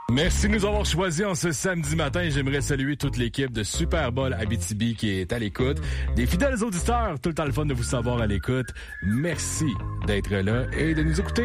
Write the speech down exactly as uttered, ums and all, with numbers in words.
Merci de nous avoir choisis en ce samedi matin. J'aimerais saluer toute l'équipe de Super Bowl Abitibi qui est à l'écoute. Des fidèles auditeurs, tout le temps le fun de vous savoir à l'écoute. Merci d'être là et de nous écouter.